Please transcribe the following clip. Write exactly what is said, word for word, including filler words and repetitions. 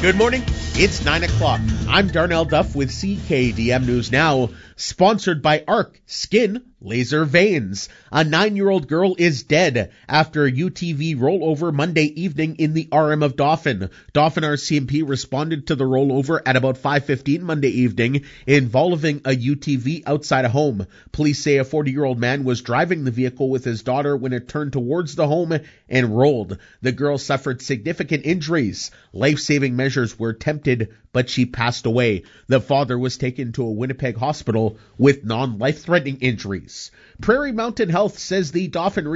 Good morning. It's nine o'clock. I'm Darnell Duff with C K D M News Now, sponsored by Arc Skin Laser Veins. A nine-year-old girl is dead after a U T V rollover Monday evening in the R M of Dauphin. Dauphin R C M P responded to the rollover at about five fifteen Monday evening involving a U T V outside a home. Police say a forty-year-old man was driving the vehicle with his daughter when it turned towards the home and rolled. The girl suffered significant injuries. Life-saving measures were attempted, but she passed away. The father was taken to a Winnipeg hospital with non-life-threatening injuries. Prairie Mountain Health says the Dauphin